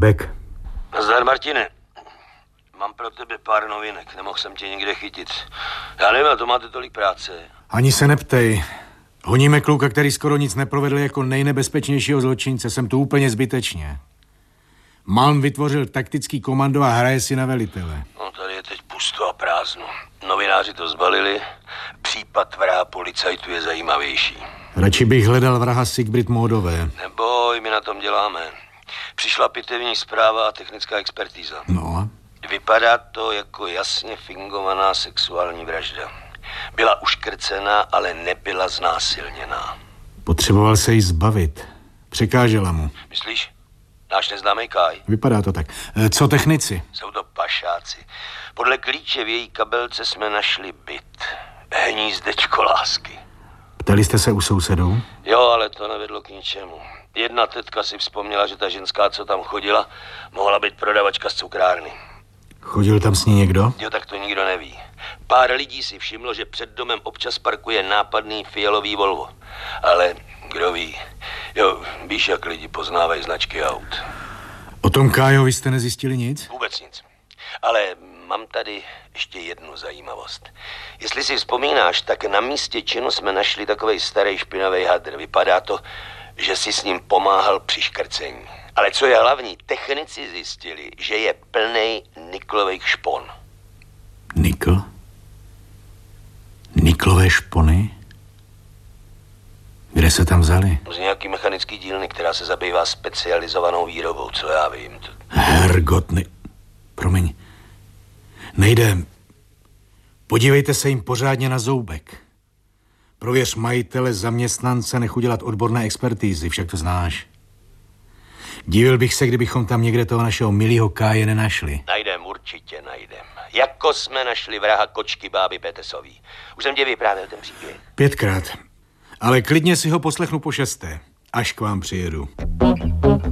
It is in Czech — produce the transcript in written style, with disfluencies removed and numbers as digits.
Beck. Nazdar, Martine. Mám pro tebe pár novinek, nemohl jsem tě nikde chytit. Já nevím, a to máte tolik práce. Ani se neptej. Honíme kluka, který skoro nic neprovedl jako nejnebezpečnějšího zločince. Jsem tu úplně zbytečně. Malm vytvořil taktický komando a hraje si na velitele. No, tady je teď pusto a prázdno. Novináři to zbalili. Případ vraha policajtu je zajímavější. Radši bych hledal vraha Sigbrit Módové. Neboj, my na tom děláme. Přišla pitevní zpráva a technická expertíza. No. Vypadá to jako jasně fingovaná sexuální vražda. Byla uškrcená, ale nebyla znásilněná. Potřeboval se jí zbavit. Překážela mu. Myslíš? Náš neznámý Kaj? Vypadá to tak. Co technici? Jsou to pašáci. Podle klíče v její kabelce jsme našli byt. Hnízdečko lásky. Ptali jste se u sousedů? Jo, ale to nevedlo k ničemu. Jedna tetka si vzpomněla, že ta ženská, co tam chodila, mohla být prodavačka z cukrárny. Chodil tam s ní někdo? Jo, tak to nikdo neví. Pár lidí si všimlo, že před domem občas parkuje nápadný fialový Volvo. Ale kdo ví? Jo, víš, jak lidi poznávají značky aut. O tom Kájovi jste nezjistili nic? Vůbec nic. Ale mám tady ještě jednu zajímavost. Jestli si vzpomínáš, tak na místě činu jsme našli takovej starý špinavý hadr. Vypadá to, že si s ním pomáhal při škrcení. Ale co je hlavní, technici zjistili, že je plnej niklových špon. Nikl? Niklové špony? Kde se tam vzali? Z nějaký mechanický dílny, která se zabývá specializovanou výrobou, co já vím. Hergot, promiň. Nejde. Podívejte se jim pořádně na zoubek. Prověř majitele, zaměstnance, nech udělat odborné expertízy, však to znáš. Divil bych se, kdybychom tam někde toho našeho milýho Káje nenašli. Najdem, určitě najdem. Jako jsme našli vraha kočky báby Petesový. Už jsem tě vyprávěl ten příběh. 5krát. Ale klidně si ho poslechnu po 6. až k vám přijedu.